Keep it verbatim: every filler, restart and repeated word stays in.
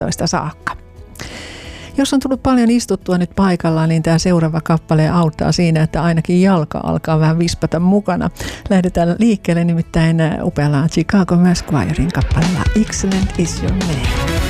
saakka. Jos on tullut paljon istuttua nyt paikallaan, niin tämä seuraava kappale auttaa siinä, että ainakin jalka alkaa vähän vispata mukana. Lähdetään liikkeelle nimittäin upealla Chicago Mass Choirin kappaleella Excellent is your name.